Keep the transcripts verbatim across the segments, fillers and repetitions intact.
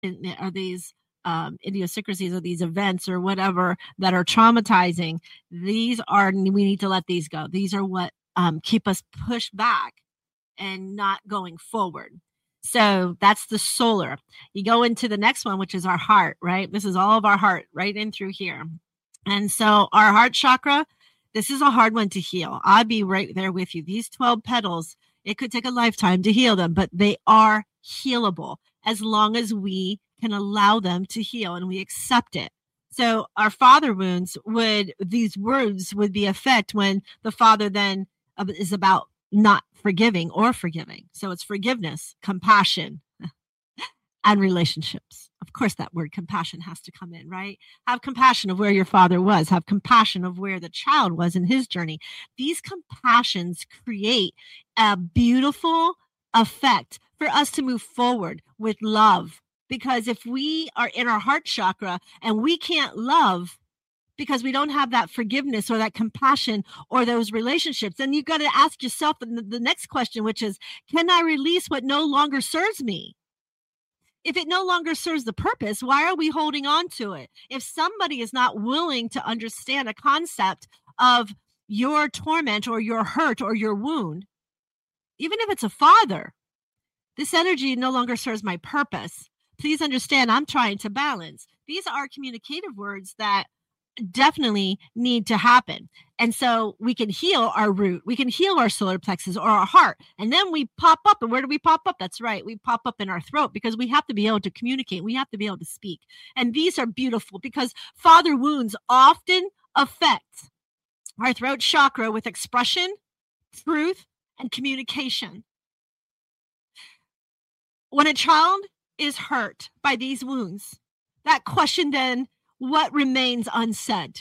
are these um, idiosyncrasies or these events or whatever that are traumatizing. These are, we need to let these go. These are what um, keep us pushed back and not going forward. So that's the solar. You go into the next one, which is our heart, right? This is all of our heart right in through here. And so our heart chakra, this is a hard one to heal. I'll be right there with you. These twelve petals, it could take a lifetime to heal them, but they are healable as long as we can allow them to heal and we accept it. So our father wounds would, these words would be effect when the father then is about not forgiving or forgiving. So it's forgiveness, compassion, and relationships. Of course, that word compassion has to come in, right? Have compassion of where your father was. Have compassion of where the child was in his journey. These compassions create a beautiful effect for us to move forward with love. Because if we are in our heart chakra and we can't love because we don't have that forgiveness or that compassion or those relationships, then you've got to ask yourself the, the next question, which is, can I release what no longer serves me? If it no longer serves the purpose, why are we holding on to it? If somebody is not willing to understand a concept of your torment or your hurt or your wound, even if it's a father, this energy no longer serves my purpose. Please understand, I'm trying to balance. These are communicative words that definitely need to happen. And so we can heal our root, we can heal our solar plexus or our heart, and then we pop up. And where do we pop up? That's right, we pop up in our throat, because we have to be able to communicate, we have to be able to speak. And these are beautiful because father wounds often affect our throat chakra with expression, truth, and communication. When a child is hurt by these wounds, that question then, what remains unsaid?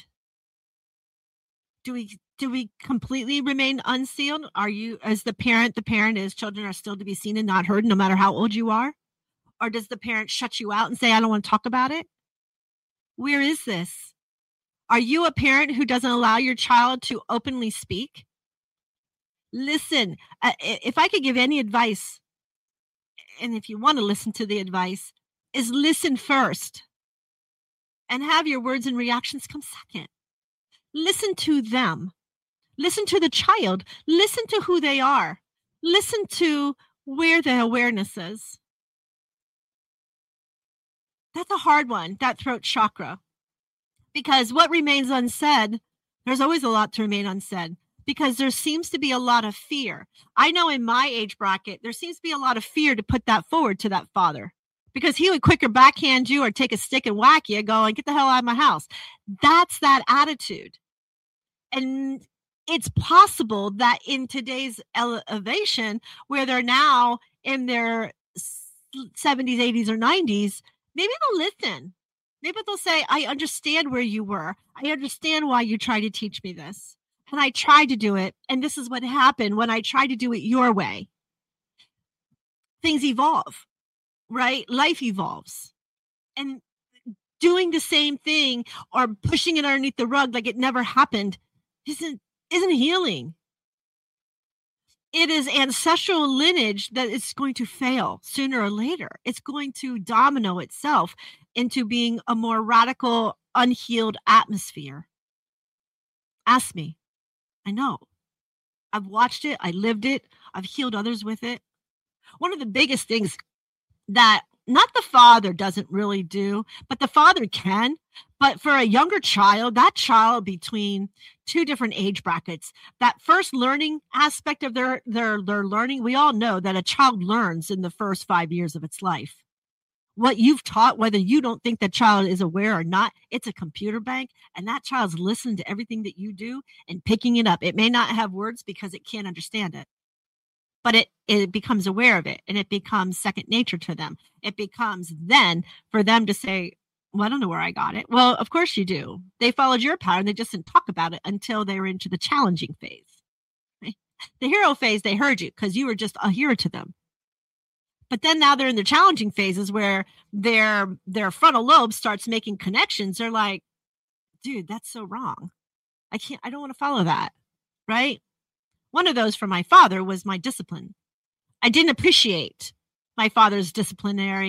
Do we do we completely remain unsealed? Are you, as the parent, the parent is, children are still to be seen and not heard, no matter how old you are? Or does the parent shut you out and say, I don't want to talk about it? Where is this? Are you a parent who doesn't allow your child to openly speak? Listen, uh, if I could give any advice, and if you want to listen to the advice, is listen first. And have your words and reactions come second. Listen to them. Listen to the child. Listen to who they are. Listen to where the awareness is. That's a hard one, that throat chakra. Because what remains unsaid, there's always a lot to remain unsaid. Because there seems to be a lot of fear. I know in my age bracket, there seems to be a lot of fear to put that forward to that father. Because he would quicker backhand you or take a stick and whack you, going, get the hell out of my house. That's that attitude. And it's possible that in today's elevation, where they're now in their seventies, eighties, or nineties, maybe they'll listen. Maybe they'll say, I understand where you were. I understand why you tried to teach me this. And I tried to do it. And this is what happened when I tried to do it your way. Things evolve. Right? Life evolves. And doing the same thing or pushing it underneath the rug like it never happened isn't isn't healing. It is ancestral lineage that is going to fail sooner or later. It's going to domino itself into being a more radical, unhealed atmosphere. Ask me. I know. I've watched it. I lived it. I've healed others with it. One of the biggest things that not the father doesn't really do, but the father can. But for a younger child, that child between two different age brackets, that first learning aspect of their, their, their learning, we all know that a child learns in the first five years of its life. What you've taught, whether you don't think that child is aware or not, it's a computer bank, and that child's listening to everything that you do and picking it up. It may not have words because it can't understand it. But it, it becomes aware of it, and it becomes second nature to them. It becomes then for them to say, well, I don't know where I got it. Well, of course you do. They followed your pattern. They just didn't talk about it until they were into the challenging phase. Right? The hero phase, they heard you because you were just a hero to them. But then now they're in the challenging phases where their, their frontal lobe starts making connections. They're like, dude, that's so wrong. I can't, I don't want to follow that. Right? One of those from my father was my discipline. I didn't appreciate my father's disciplinary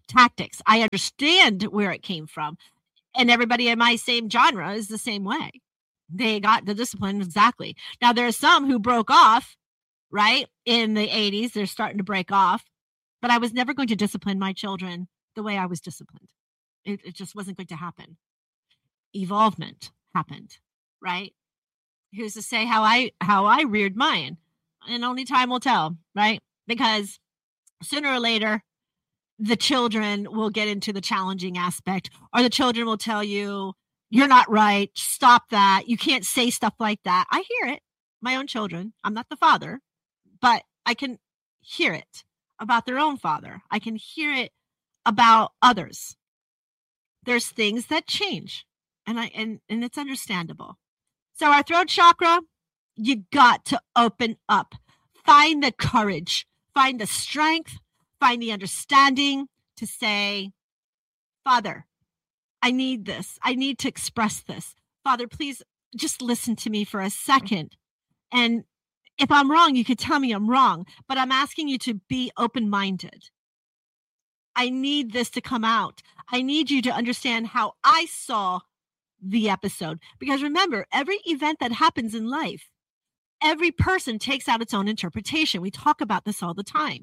tactics. I understand where it came from. And everybody in my same genre is the same way. They got the discipline exactly. Now, there are some who broke off, right? In the eighties, they're starting to break off. But I was never going to discipline my children the way I was disciplined. It, it just wasn't going to happen. Evolvement happened, right? Who's to say how I how I reared mine? And only time will tell, right? Because sooner or later, the children will get into the challenging aspect, or the children will tell you, you're not right. Stop that. You can't say stuff like that. I hear it. My own children. I'm not the father, but I can hear it about their own father. I can hear it about others. There's things that change, and I and, and it's understandable. So our throat chakra, you got to open up. Find the courage. Find the strength. Find the understanding to say, Father, I need this. I need to express this. Father, please just listen to me for a second. And if I'm wrong, you could tell me I'm wrong, but I'm asking you to be open-minded. I need this to come out. I need you to understand how I saw the episode. Because remember, every event that happens in life, every person takes out its own interpretation. We talk about this all the time.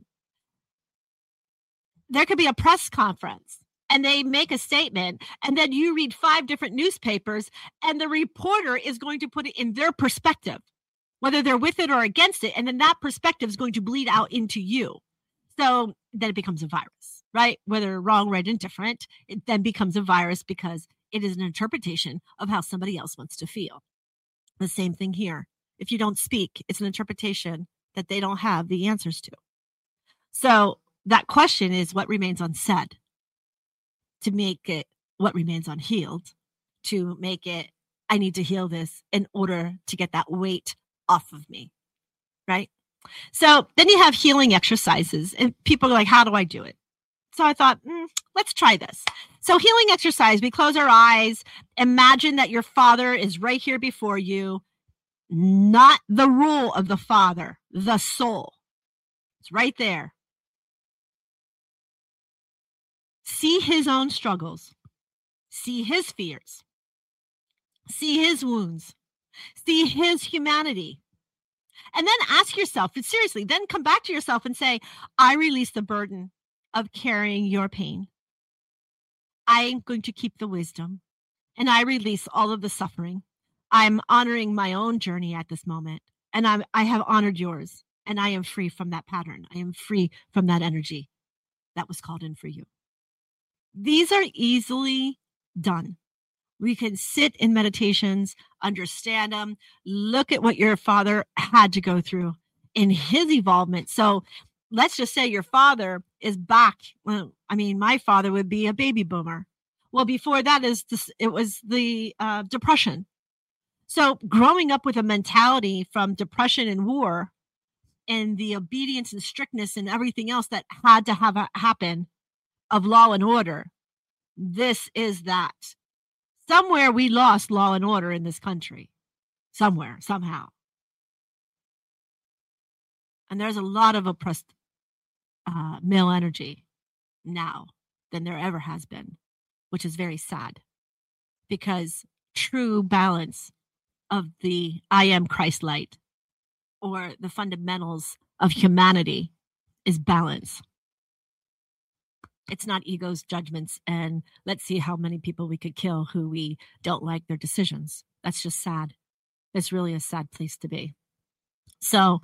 There could be a press conference and they make a statement, and then you read five different newspapers and the reporter is going to put it in their perspective, whether they're with it or against it. And then that perspective is going to bleed out into you. So then it becomes a virus, right? Whether wrong, right, indifferent, it then becomes a virus because it is an interpretation of how somebody else wants to feel. The same thing here. If you don't speak, it's an interpretation that they don't have the answers to. So that question is what remains unsaid, to make it what remains unhealed, to make it, I need to heal this in order to get that weight off of me, right? So then you have healing exercises, and people are like, how do I do it? So I thought, mm, let's try this. So healing exercise, we close our eyes, imagine that your father is right here before you, not the rule of the father, the soul. It's right there. See his own struggles, see his fears, see his wounds, see his humanity. And then ask yourself, and seriously, then come back to yourself and say, I release the burden of carrying your pain. I am going to keep the wisdom, and I release all of the suffering. I'm honoring my own journey at this moment, and I'm, I have honored yours, and I am free from that pattern. I am free from that energy that was called in for you. These are easily done. We can sit in meditations, understand them, look at what your father had to go through in his evolvement. So let's just say your father is back. Well, I mean, my father would be a baby boomer. Well, before that is this, it was the uh, Depression. So growing up with a mentality from depression and war and the obedience and strictness and everything else that had to have a, happen of law and order, this is that. Somewhere we lost law and order in this country. Somewhere, somehow. And there's a lot of oppressed uh, male energy now than there ever has been, which is very sad. Because true balance of the I am Christ light, or the fundamentals of humanity, is balance. It's not egos, judgments, and let's see how many people we could kill who we don't like their decisions. That's just sad. It's really a sad place to be. So,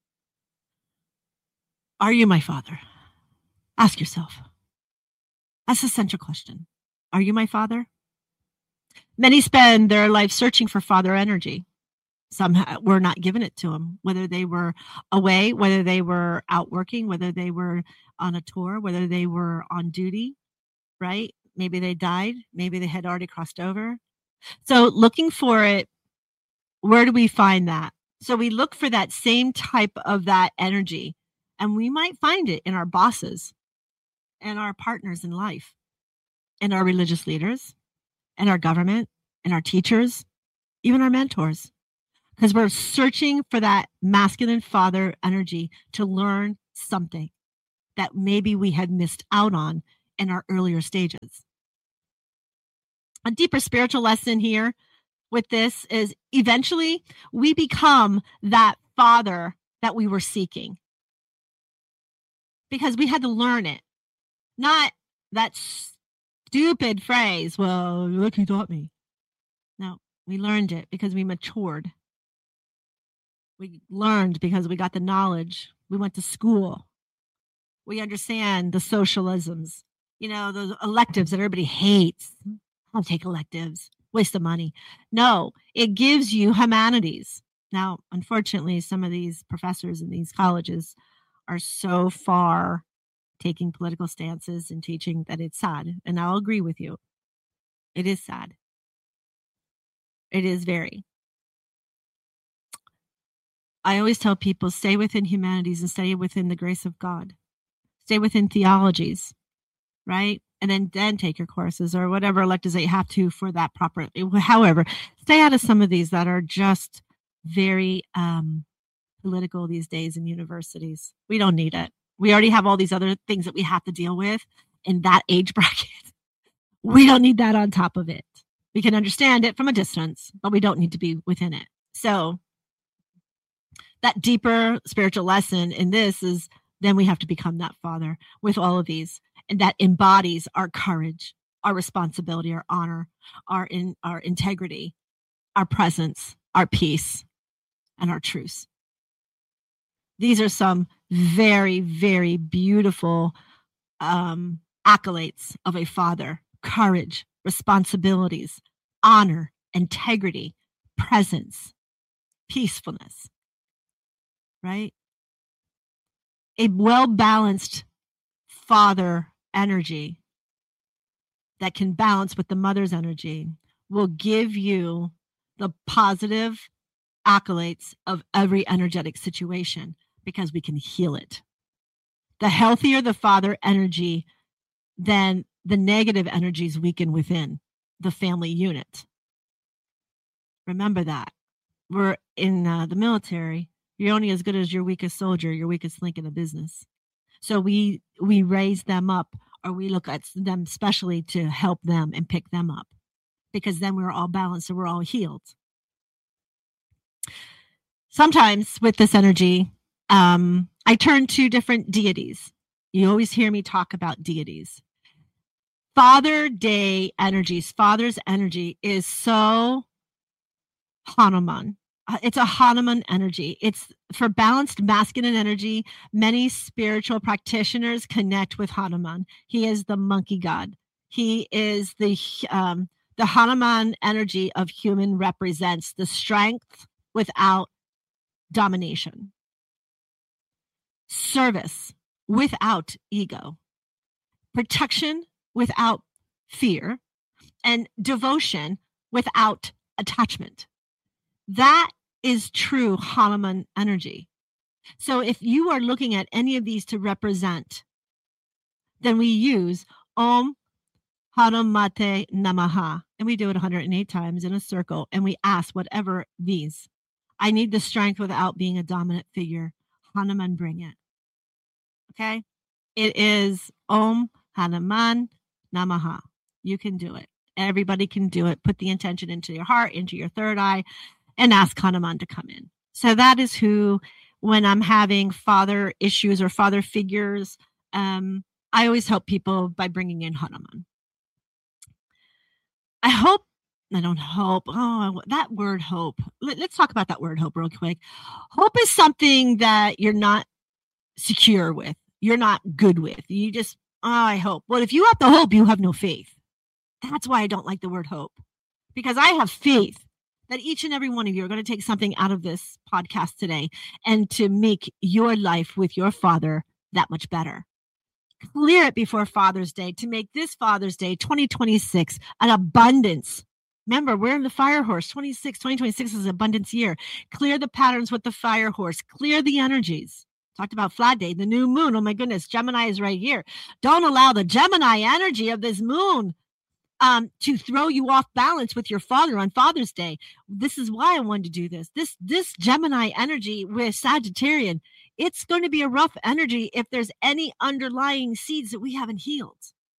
are you my father? Ask yourself. That's the central question. Are you my father? Many spend their life searching for father energy. Some were not given it to them, whether they were away, whether they were out working, whether they were on a tour, whether they were on duty, right? Maybe they died. Maybe they had already crossed over. So looking for it, where do we find that? So we look for that same type of that energy, and we might find it in our bosses and our partners in life, and our religious leaders, and our government, and our teachers, even our mentors. Because we're searching for that masculine father energy to learn something that maybe we had missed out on in our earlier stages. A deeper spiritual lesson here with this is eventually we become that father that we were seeking because we had to learn it. Not that stupid phrase, well, look who taught me. No, we learned it because we matured. We learned because we got the knowledge. We went to school. We understand the socialisms, you know, those electives that everybody hates. I'll take electives, waste of money. No, it gives you humanities. Now, unfortunately, some of these professors in these colleges are so far taking political stances and teaching that it's sad. And I'll agree with you. It is sad. It is very. I always tell people, stay within humanities and stay within the grace of God. Stay within theologies, right? And then, then take your courses or whatever electives that you have to for that proper. However, stay out of some of these that are just very um, political these days in universities. We don't need it. We already have all these other things that we have to deal with in that age bracket. We don't need that on top of it. We can understand it from a distance, but we don't need to be within it. So that deeper spiritual lesson in this is then we have to become that father with all of these. And that embodies our courage, our responsibility, our honor, our in, our integrity, our presence, our peace, and our truth. These are some very, very beautiful um, accolades of a father: courage, responsibilities, honor, integrity, presence, peacefulness, right? A well-balanced father energy that can balance with the mother's energy will give you the positive accolades of every energetic situation because we can heal it. The healthier the father energy, then the negative energies weaken within the family unit. Remember that. We're in uh, the military. You're only as good as your weakest soldier, your weakest link in a business. So we we raise them up, or we look at them specially to help them and pick them up, because then we're all balanced and we're all healed. Sometimes with this energy, um, I turn to different deities. You always hear me talk about deities. Father Day energies, Father's energy is so Hanuman. It's a Hanuman energy. It's for balanced masculine energy. Many spiritual practitioners connect with Hanuman. He is the monkey god. He is the um, the Hanuman energy of human represents the strength without domination, service without ego, protection without fear, and devotion without attachment. That is true Hanuman energy. So if you are looking at any of these to represent, then we use Om Hanumate Namaha, and we do it one hundred eight times in a circle, and we ask whatever these. I need the strength without being a dominant figure. Hanuman, bring it. Okay? It is Om Hanuman Namaha. You can do it. Everybody can do it. Put the intention into your heart, into your third eye, and ask Hanuman to come in. So that is who, when I'm having father issues or father figures, um, I always help people by bringing in Hanuman. I hope, I don't hope, oh, that word hope. Let, let's talk about that word hope real quick. Hope is something that you're not secure with. You're not good with. You just, oh, I hope. Well, if you have the hope, you have no faith. That's why I don't like the word hope, because I have faith that each and every one of you are going to take something out of this podcast today and to make your life with your father that much better. Clear it before Father's Day to make this Father's Day twenty twenty-six an abundance. Remember, we're in the fire horse. twenty-six, twenty twenty-six is an abundance year. Clear the patterns with the fire horse. Clear the energies. Talked about Flat Day, the new moon. Oh my goodness, Gemini is right here. Don't allow the Gemini energy of this moon Um, to throw you off balance with your father on Father's Day. This is why I wanted to do this. This this Gemini energy with Sagittarian, it's going to be a rough energy if there's any underlying seeds that we haven't healed.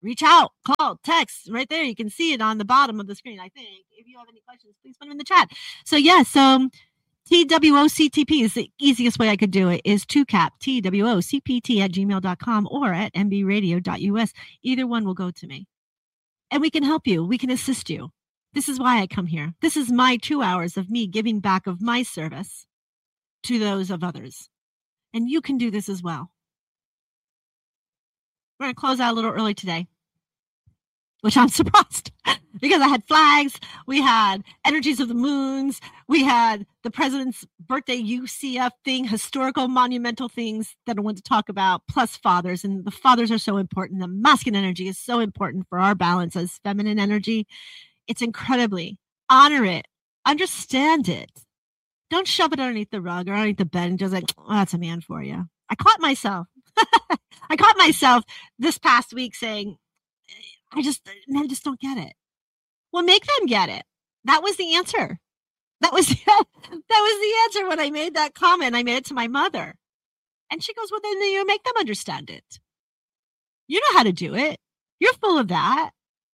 reach out, call, text, right there. You can see it on the bottom of the screen, I think. If you have any questions, please put them in the chat. So, yeah, so T W O C T P is the easiest way I could do it is two cap, T W O C P T at gmail dot com or at m b radio dot u s. Either one will go to me. And we can help you. We can assist you. This is why I come here. This is my two hours of me giving back of my service to those of others. And you can do this as well. We're going to close out a little early today, which I'm surprised because I had flags, we had energies of the moons, we had the president's birthday U C F thing, historical, monumental things that I want to talk about, plus fathers. And the fathers are so important. The masculine energy is so important for our balance as feminine energy. It's incredibly. Honor it. Understand it. Don't shove it underneath the rug or underneath the bed and just like, oh, that's a man for you. I caught myself. I caught myself this past week saying, I just, men just don't get it. Well, make them get it. That was the answer. That was, that was the answer when I made that comment. I made it to my mother. And she goes, well, then you make them understand it. You know how to do it. You're full of that.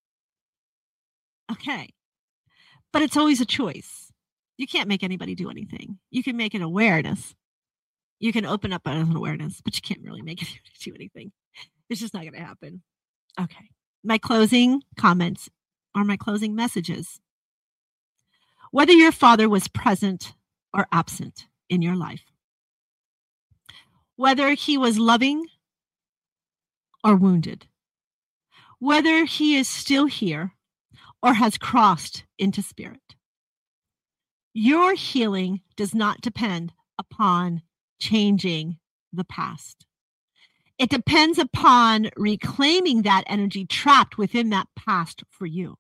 Okay. But it's always a choice. You can't make anybody do anything. You can make an awareness. You can open up an awareness, but you can't really make anybody do anything. It's just not going to happen. Okay. My closing comments or my closing messages. Whether your father was present or absent in your life, whether he was loving or wounded, whether he is still here or has crossed into spirit, your healing does not depend upon changing the past. It depends upon reclaiming that energy trapped within that past for you.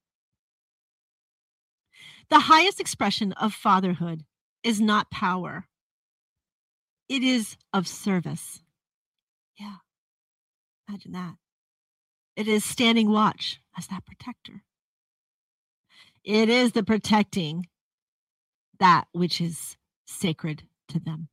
The highest expression of fatherhood is not power. It is of service. Yeah, imagine that. It is standing watch as that protector. It is the protecting that which is sacred to them.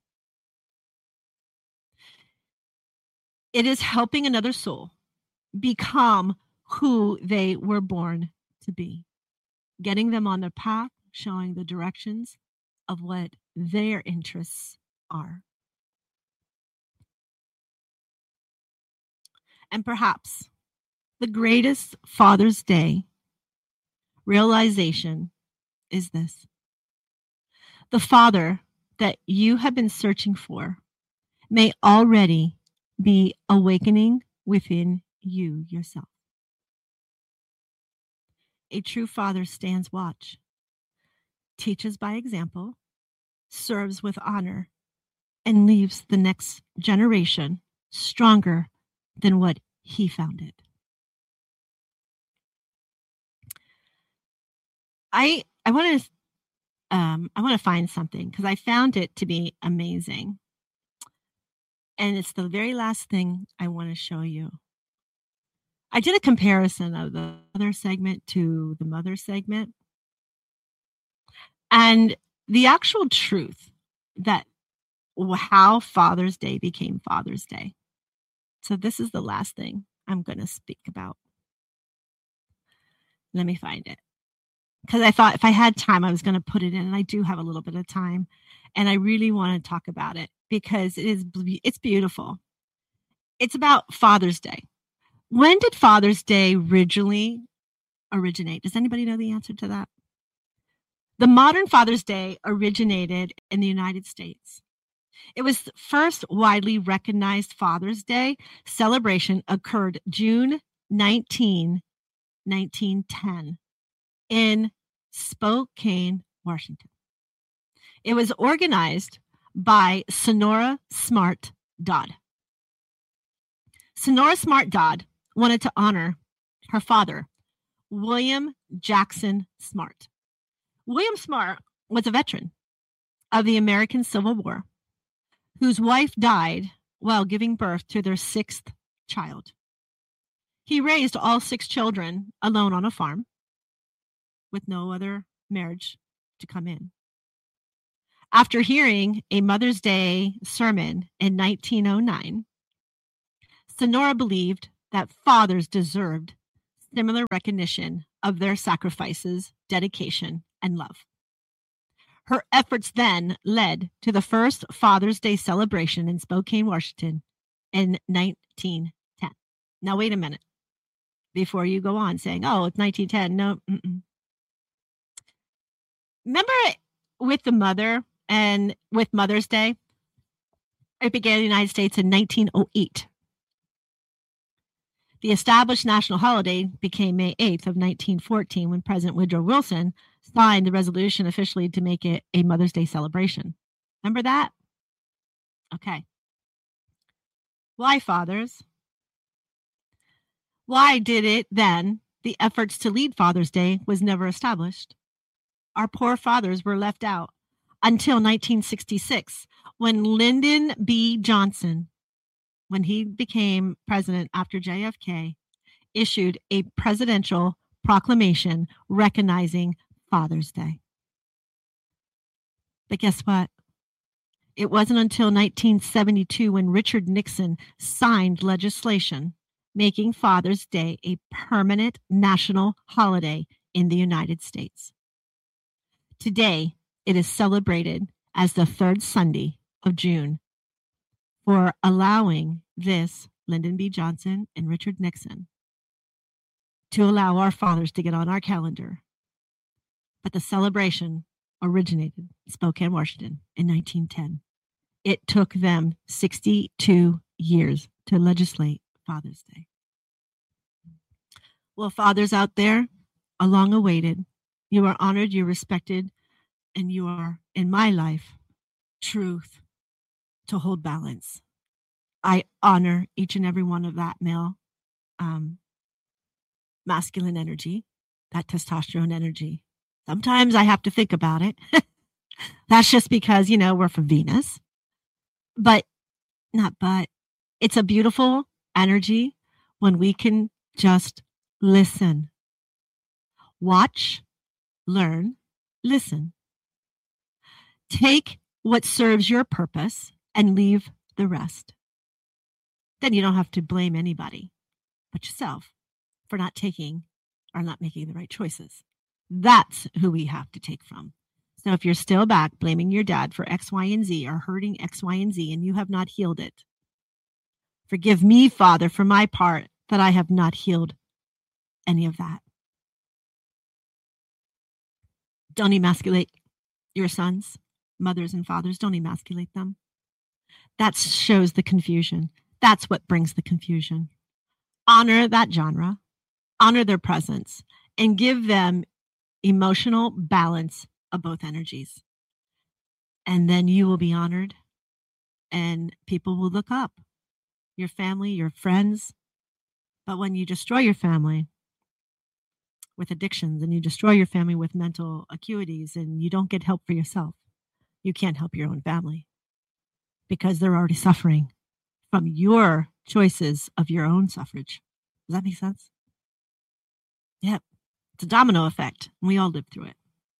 It is helping another soul become who they were born to be, getting them on their path, showing the directions of what their interests are. And perhaps the greatest Father's Day realization is this. The father that you have been searching for may already be awakening within you yourself. A true father stands watch, teaches by example, serves with honor, and leaves the next generation stronger than what he found it. I I want to um, I want to find something because I found it to be amazing, and it's the very last thing I want to show you. I did a comparison of the other segment to the mother segment, and the actual truth that how Father's Day became Father's Day. So this is the last thing I'm going to speak about. Let me find it. Because I thought if I had time, I was going to put it in, and I do have a little bit of time, and I really want to talk about it because it is it's beautiful. It's about Father's Day. When did Father's Day originally originate? Does anybody know the answer to that? The modern Father's Day originated in the United States. It was first widely recognized Father's Day celebration occurred June nineteenth, nineteen ten. In Spokane, Washington. It was organized by Sonora Smart Dodd. Sonora Smart Dodd wanted to honor her father, William Jackson Smart. William Smart was a veteran of the American Civil War, whose wife died while giving birth to their sixth child. He raised all six children alone on a farm, with no other marriage to come in. After hearing a Mother's Day sermon in nineteen oh nine, Sonora believed that fathers deserved similar recognition of their sacrifices, dedication, and love. Her efforts then led to the first Father's Day celebration in Spokane, Washington in nineteen ten. Now, wait a minute. Before you go on saying, oh, it's nineteen ten. No. Mm-mm. Remember with the mother and with Mother's Day? It began in the United States in nineteen oh eight. The established national holiday became May eighth of nineteen fourteen when President Woodrow Wilson signed the resolution officially to make it a Mother's Day celebration. Remember that? Okay. Why, fathers? Why did it then? The efforts to lead Father's Day was never established. Our poor fathers were left out until nineteen sixty-six when Lyndon B. Johnson, when he became president after J F K, issued a presidential proclamation recognizing Father's Day. But guess what? It wasn't until nineteen seventy-two when Richard Nixon signed legislation making Father's Day a permanent national holiday in the United States. Today, it is celebrated as the third Sunday of June for allowing this, Lyndon B. Johnson and Richard Nixon, to allow our fathers to get on our calendar. But the celebration originated in Spokane, Washington in nineteen ten. It took them sixty-two years to legislate Father's Day. Well, fathers out there, are long awaited. You are honored, you're respected, and you are, in my life, truth to hold balance. I honor each and every one of that male, um, masculine energy, that testosterone energy. Sometimes I have to think about it. That's just because, you know, we're from Venus. But, not but, it's a beautiful energy when we can just listen. Watch, learn, listen. Take what serves your purpose and leave the rest. Then you don't have to blame anybody but yourself for not taking or not making the right choices. That's who we have to take from. So if you're still back blaming your dad for X, Y, and Z or hurting X, Y, and Z and you have not healed it, forgive me, Father, for my part that I have not healed any of that. Don't emasculate your sons, mothers, and fathers. Don't emasculate them. That shows the confusion. That's what brings the confusion. Honor that genre, honor their presence, and give them emotional balance of both energies. And then you will be honored and people will look up. Your family, your friends. But when you destroy your family with addictions and you destroy your family with mental acuities and you don't get help for yourself, you can't help your own family because they're already suffering from your choices of your own suffrage. Does that make sense? Yep. It's a domino effect. And we all live through it.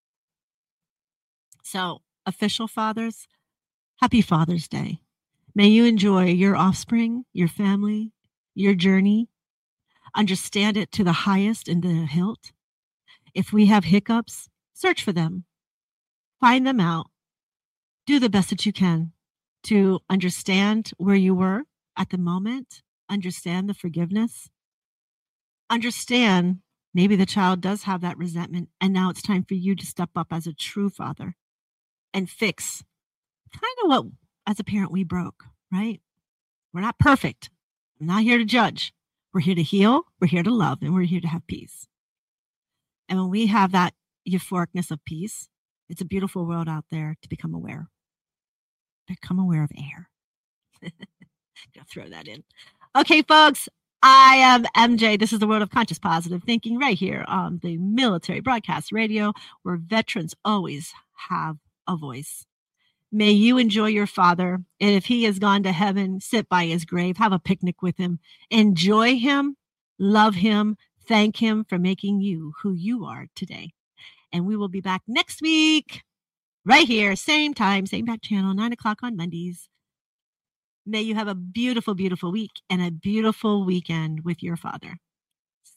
So, official fathers, happy Father's Day. May you enjoy your offspring, your family, your journey. Understand it to the highest and the hilt. If we have hiccups, search for them. Find them out. Do the best that you can to understand where you were at the moment. Understand the forgiveness. Understand maybe the child does have that resentment, and now it's time for you to step up as a true father and fix kind of what, as a parent, we broke, right? We're not perfect. I'm not here to judge. We're here to heal, we're here to love, and we're here to have peace. And when we have that euphoricness of peace, it's a beautiful world out there to become aware. Become aware of air. Gonna throw that in. Okay, folks, I am M J. This is the World of Conscious Positive Thinking right here on the Military Broadcast Radio, where veterans always have a voice. May you enjoy your father. And if he has gone to heaven, sit by his grave, have a picnic with him, enjoy him, love him, thank him for making you who you are today. And we will be back next week, right here, same time, same back channel, nine o'clock on Mondays. May you have a beautiful, beautiful week and a beautiful weekend with your father.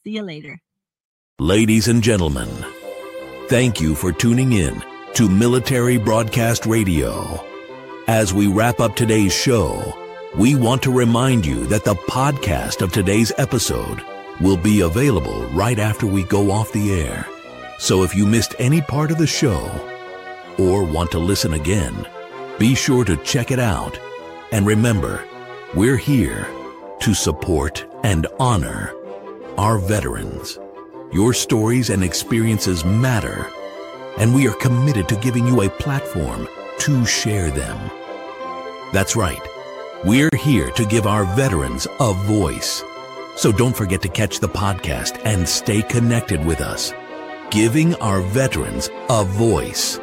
See you later. Ladies and gentlemen, thank you for tuning in to Military Broadcast Radio. As we wrap up today's show, we want to remind you that the podcast of today's episode will be available right after we go off the air. So if you missed any part of the show or want to listen again, be sure to check it out. And remember, we're here to support and honor our veterans. Your stories and experiences matter, and we are committed to giving you a platform to share them. That's right. We're here to give our veterans a voice. So don't forget to catch the podcast and stay connected with us. Giving our veterans a voice.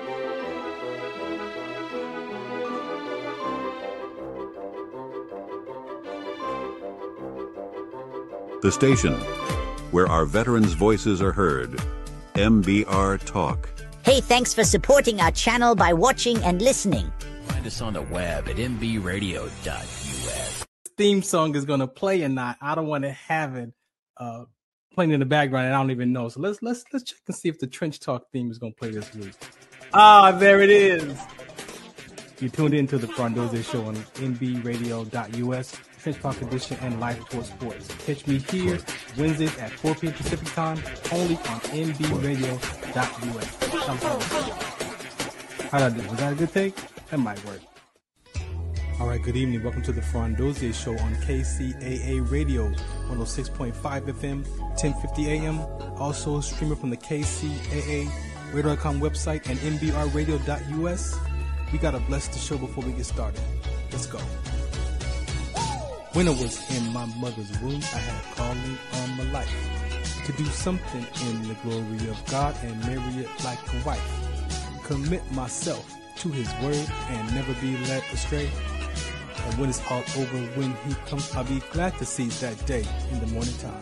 The station where our veterans' voices are heard. M B R Talk. Hey, thanks for supporting our channel by watching and listening. Find us on the web at m b radio dot u s. Theme song is gonna play or not. I don't want to have it uh, playing in the background, and I don't even know. So let's let's let's check and see if the Trench Talk theme is gonna play this week. Ah, there it is. You tuned into the Frondoze Show on m b radio dot u s, Trench Talk Edition, and Live Tour Sports. Catch me here Wednesdays at four p.m. Pacific Time, only on m b radio dot u s. How did I do? Was that a good take? That might work. All right, good evening. Welcome to the Frondoze Show on K C A A Radio, one oh six point five F M, ten fifty A M. Also streaming from the K C A A radio dot com website and m b r radio dot u s. We got to bless the show before we get started. Let's go. When I was in my mother's womb, I had a calling on my life to do something in the glory of God and marry it like a wife. Commit myself to his word and never be led astray. And when it's all over, when he comes, I'll be glad to see that day in the morning time.